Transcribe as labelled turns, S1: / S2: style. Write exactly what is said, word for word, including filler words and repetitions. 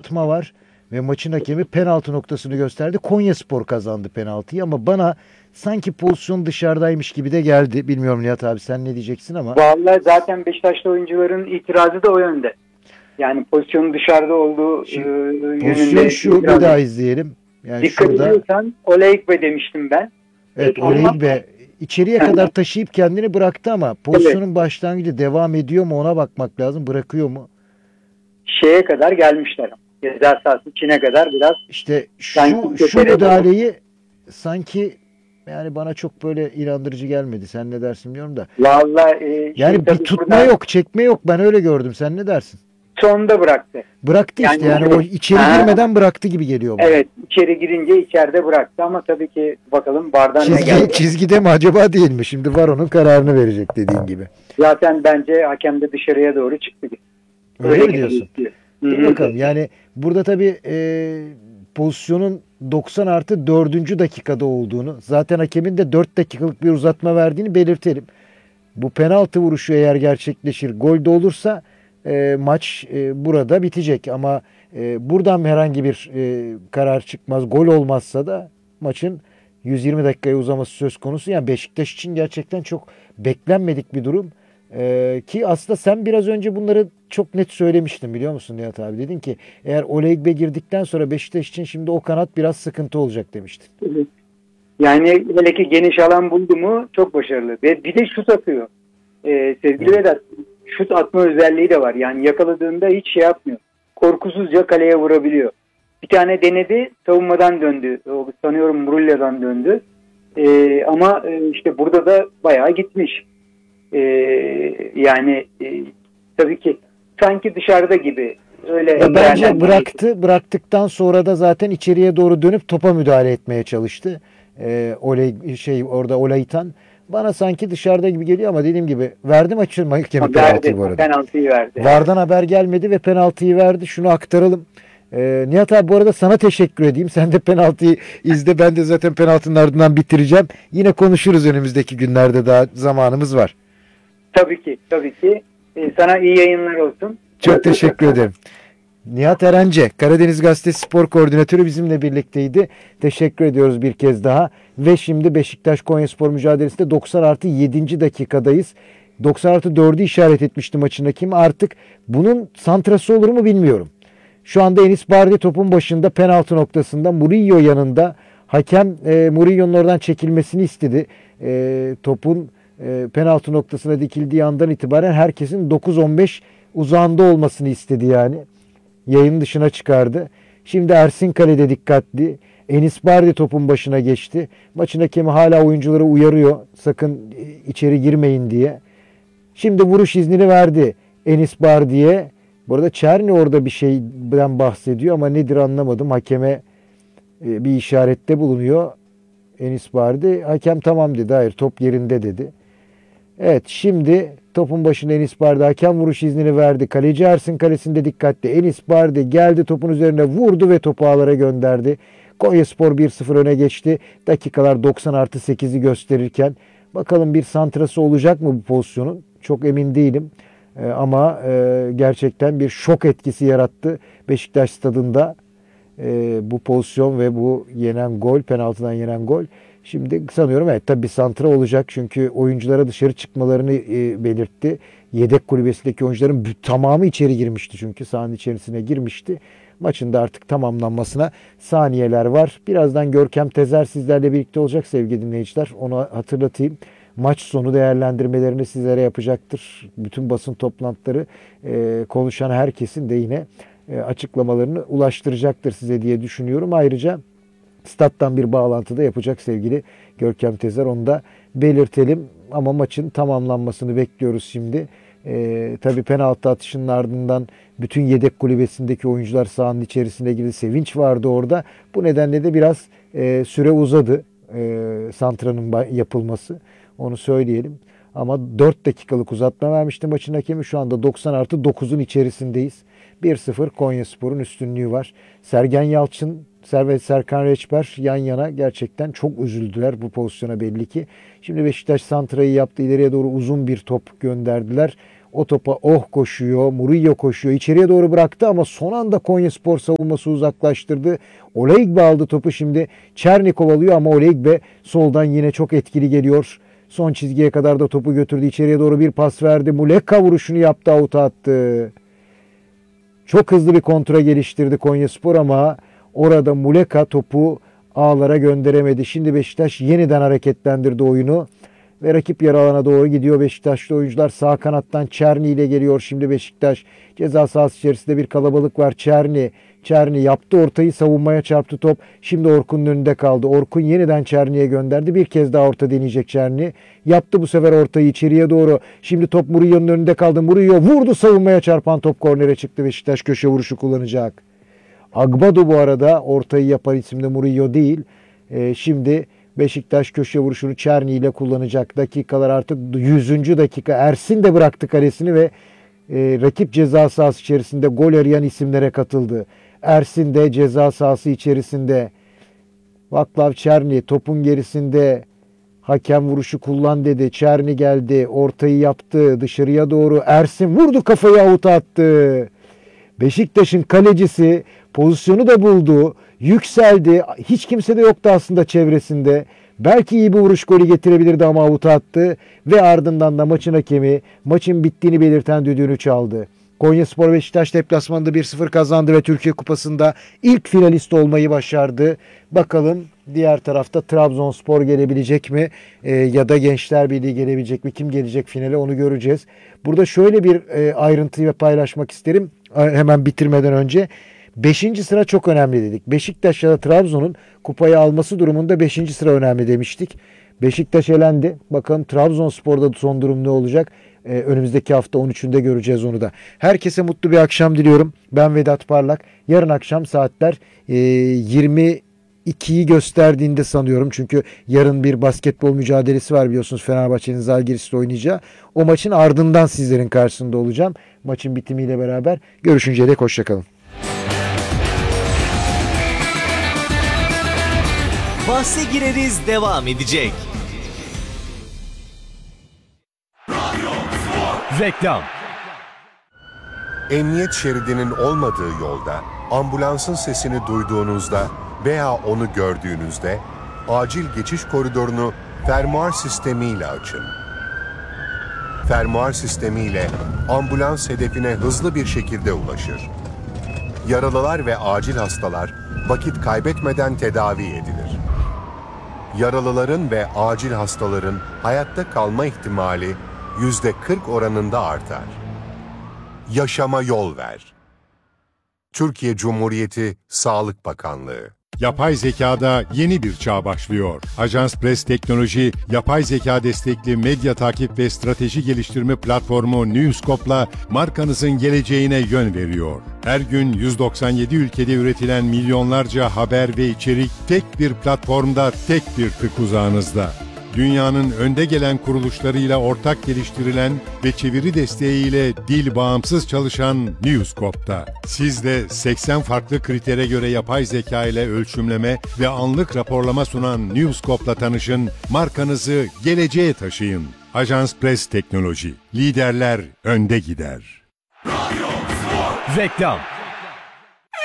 S1: uzatma var ve maçın hakemi penaltı noktasını gösterdi. Konyaspor kazandı penaltıyı ama bana sanki pozisyon dışarıdaymış gibi de geldi. Bilmiyorum Nihat abi, sen ne diyeceksin ama.
S2: Vallahi zaten Beşiktaşlı oyuncuların itirazı da o yönde. Yani pozisyonun dışarıda olduğu
S1: Şimdi,
S2: e, yönünde.
S1: pozisyon şu, bir daha izleyelim. Yani
S2: dikkat
S1: şurada,
S2: ediyorsan Oleikbe demiştim ben.
S1: evet,
S2: Ama
S1: Oleigbe içeriye kadar taşıyıp kendini bıraktı ama pozisyonun başlangıcı devam ediyor mu ona bakmak lazım. Bırakıyor mu?
S2: şeye kadar gelmişler. Ceza sahası içine kadar biraz.
S1: İşte şu şu müdahaleyi sanki yani bana çok böyle inandırıcı gelmedi. Sen ne dersin bilmiyorum da.
S2: Vallahi e,
S1: Yani bir tutma yok, çekme yok. Ben öyle gördüm. Sen ne dersin?
S2: Sonunda bıraktı.
S1: Bıraktı yani, işte. Yani o içeri ha. girmeden bıraktı gibi geliyor bana.
S2: Evet, içeri girince içeride bıraktı ama tabii ki bakalım bardan
S1: Çizgi,
S2: ne geldi.
S1: Çizgide mi acaba değil mi? Şimdi var onun kararını verecek dediğin gibi.
S2: Zaten bence hakem de dışarıya doğru çıktı.
S1: Öyle, Öyle mi diyorsun? Dur bakalım. Yani burada tabii e, pozisyonun doksan artı dördüncü dakikada olduğunu, zaten hakemin de dört dakikalık bir uzatma verdiğini belirtelim. Bu penaltı vuruşu eğer gerçekleşir, gol de olursa e, maç e, burada bitecek. Ama e, buradan herhangi bir e, karar çıkmaz, gol olmazsa da maçın yüz yirmi dakikaya uzaması söz konusu. Yani Beşiktaş için gerçekten çok beklenmedik bir durum. Ee, ki aslında sen biraz önce bunları çok net söylemiştin, biliyor musun Nihat abi? Dedin ki eğer Oleigbe girdikten sonra Beşiktaş için şimdi o kanat biraz sıkıntı olacak demiştin.
S2: Evet. Yani hele ki geniş alan buldu mu çok başarılı. Ve bir de şut atıyor. Ee, sevgili evet. Vedat, şut atma özelliği de var. Yani yakaladığında hiç şey yapmıyor. Korkusuzca kaleye vurabiliyor. Bir tane denedi, savunmadan döndü. O, sanıyorum Murulya'dan döndü. Ee, ama e, işte burada da bayağı gitmiş. Ee, yani e, tabii ki sanki dışarıda gibi. Öyle
S1: ya bence bıraktı. Bıraktıktan sonra da zaten içeriye doğru dönüp topa müdahale etmeye çalıştı. Ee, Olay şey orada Olaytan. Bana sanki dışarıda gibi geliyor ama dediğim gibi verdi maçın hakemi penaltıyı bu arada.
S2: Penaltıyı verdi.
S1: Vardan haber gelmedi ve penaltıyı verdi. Şunu aktaralım. Ee, Nihat abi, bu arada sana teşekkür edeyim. Sen de penaltıyı izle. Ben de zaten penaltının ardından bitireceğim. Yine konuşuruz önümüzdeki günlerde, daha zamanımız var.
S2: Tabii ki. Tabii ki. Ee, sana iyi yayınlar olsun.
S1: Çok teşekkür ederim. Nihat Erence, Karadeniz Gazetesi Spor Koordinatörü bizimle birlikteydi. Teşekkür ediyoruz bir kez daha. Ve şimdi Beşiktaş Konyaspor mücadelesinde doksan artı yedinci dakikadayız. doksan artı dördü işaret etmişti maçın hakemi. Artık bunun santrası olur mu bilmiyorum. Şu anda Enis Bardi topun başında, penaltı noktasında, Murillo yanında. Hakem e, Murillo'nun oradan çekilmesini istedi. E, topun e, penaltı noktasına dikildiği andan itibaren herkesin dokuz on beş uzağında olmasını istedi yani. Yayın dışına çıkardı. Şimdi Ersin kalede dikkatli. Enis Bardi topun başına geçti. Maçın hakemi hala oyuncuları uyarıyor. Sakın içeri girmeyin diye. Şimdi vuruş iznini verdi Enis Bardi'ye. Bu arada Çerni orada bir şeyden bahsediyor ama nedir anlamadım. Hakeme bir işarette bulunuyor Enis Bardi. Hakem tamam dedi. Hayır, top yerinde dedi. Evet, şimdi topun başında Enis Bardi, hakem vuruş iznini verdi. Kaleci Ersin kalesinde dikkatli. Enis Bardi geldi, topun üzerine vurdu ve topu ağlara gönderdi. Konyaspor bir sıfır öne geçti. Dakikalar doksan artı sekizi gösterirken. Bakalım bir santrası olacak mı bu pozisyonun? Çok emin değilim. Ee, ama e, gerçekten bir şok etkisi yarattı Beşiktaş stadında. E, bu pozisyon ve bu yenen gol, penaltıdan yenen gol. Şimdi sanıyorum evet tabii bir santra olacak çünkü oyunculara dışarı çıkmalarını e, belirtti. Yedek kulübesindeki oyuncuların tamamı içeri girmişti çünkü sahanın içerisine girmişti. Maçın da artık tamamlanmasına saniyeler var. Birazdan Görkem Tezer sizlerle birlikte olacak sevgili dinleyiciler. Onu hatırlatayım. Maç sonu değerlendirmelerini sizlere yapacaktır. Bütün basın toplantıları e, konuşan herkesin de yine e, açıklamalarını ulaştıracaktır size diye düşünüyorum. Ayrıca stat'tan bir bağlantı da yapacak sevgili Görkem Tezer. Onu da belirtelim. Ama maçın tamamlanmasını bekliyoruz şimdi. Ee, tabii penaltı atışının ardından bütün yedek kulübesindeki oyuncular sahanın içerisine girdi. Sevinç vardı orada. Bu nedenle de biraz e, süre uzadı. E, santranın yapılması. Onu söyleyelim. Ama dört dakikalık uzatma vermişti maçın hakemi. Şu anda doksan artı dokuzun içerisindeyiz. bir sıfır Konyaspor'un üstünlüğü var. Sergen Yalçın, Servet Serkan Reçber yan yana gerçekten çok üzüldüler bu pozisyona belli ki. Şimdi Beşiktaş santrayı yaptı. İleriye doğru uzun bir top gönderdiler. O topa Oh koşuyor, Murillo koşuyor. İçeriye doğru bıraktı ama son anda Konyaspor savunması uzaklaştırdı. Oleigbe aldı topu şimdi. Çerni kovalıyor ama Oleigbe soldan yine çok etkili geliyor. Son çizgiye kadar da topu götürdü. İçeriye doğru bir pas verdi. Muleka vuruşunu yaptı, avuta attı. Çok hızlı bir kontra geliştirdi Konyaspor ama orada Muleka topu ağlara gönderemedi. Şimdi Beşiktaş yeniden hareketlendirdi oyunu. Ve rakip yarı alana doğru gidiyor Beşiktaşlı oyuncular. Sağ kanattan Çerni ile geliyor şimdi Beşiktaş. Ceza sahası içerisinde bir kalabalık var. Çerni, Çerni yaptı ortayı, savunmaya çarptı top. Şimdi Orkun'un önünde kaldı. Orkun yeniden Çerni'ye gönderdi. Bir kez daha orta deneyecek Çerni. Yaptı bu sefer ortayı içeriye doğru. Şimdi top Murillo'nun önünde kaldı. Murillo vurdu, savunmaya çarpan top kornere çıktı. Beşiktaş köşe vuruşu kullanacak. Agbado bu arada ortayı yapan isimde Murillo değil. Ee, şimdi Beşiktaş köşe vuruşunu Çerni ile kullanacak. Dakikalar artık yüzüncü dakika. Ersin de bıraktı kalesini ve e, rakip ceza sahası içerisinde gol arayan isimlere katıldı. Ersin de ceza sahası içerisinde. Vaklav Çerni topun gerisinde. Hakem vuruşu kullan dedi. Çerni geldi. Ortayı yaptı. Dışarıya doğru. Ersin vurdu, kafayı avuta attı. Beşiktaş'ın kalecisi pozisyonu da buldu. Yükseldi. Hiç kimse de yoktu aslında çevresinde. Belki iyi bir vuruş golü getirebilirdi ama avuta attı. Ve ardından da maçın hakemi maçın bittiğini belirten düdüğünü çaldı. Konyaspor Beşiktaş deplasmanında bir sıfır kazandı ve Türkiye Kupası'nda ilk finalist olmayı başardı. Bakalım diğer tarafta Trabzonspor gelebilecek mi? Ee, ya da Gençler Birliği gelebilecek mi? Kim gelecek finale, onu göreceğiz. Burada şöyle bir e, ayrıntıyı paylaşmak isterim. Hemen bitirmeden önce. Beşinci sıra çok önemli dedik. Beşiktaş ya da Trabzon'un kupayı alması durumunda beşinci sıra önemli demiştik. Beşiktaş elendi. Bakalım Trabzonspor'da son durum ne olacak? Ee, önümüzdeki hafta on üçünde göreceğiz onu da. Herkese mutlu bir akşam diliyorum. Ben Vedat Parlak. Yarın akşam saatler e, yirmi ikiyi gösterdiğinde sanıyorum. Çünkü yarın bir basketbol mücadelesi var biliyorsunuz. Fenerbahçe'nin Zalgiris'le oynayacağı. O maçın ardından sizlerin karşısında olacağım. Maçın bitimiyle beraber. Görüşünceye dek hoşçakalın.
S3: Bahse gireriz devam edecek.
S4: Reklam.
S5: Emniyet şeridinin olmadığı yolda, ambulansın sesini duyduğunuzda veya onu gördüğünüzde acil geçiş koridorunu fermuar sistemiyle açın. Fermuar sistemiyle ambulans hedefine hızlı bir şekilde ulaşır. Yaralılar ve acil hastalar vakit kaybetmeden tedavi edilir. Yaralıların ve acil hastaların hayatta kalma ihtimali yüzde kırk oranında artar. Yaşama yol ver. Türkiye Cumhuriyeti Sağlık Bakanlığı.
S6: Yapay zekada yeni bir çağ başlıyor. Ajans Press Teknoloji, yapay zeka destekli medya takip ve strateji geliştirme platformu Newscope'la markanızın geleceğine yön veriyor. Her gün yüz doksan yedi ülkede üretilen milyonlarca haber ve içerik tek bir platformda, tek bir tık uzağınızda. Dünyanın önde gelen kuruluşlarıyla ortak geliştirilen ve çeviri desteğiyle dil bağımsız çalışan Newscope'da. Siz de seksen farklı kritere göre yapay zeka ile ölçümleme ve anlık raporlama sunan Newscope'la tanışın, markanızı geleceğe taşıyın. Ajans Press Teknoloji. Liderler önde gider.
S4: Reklam.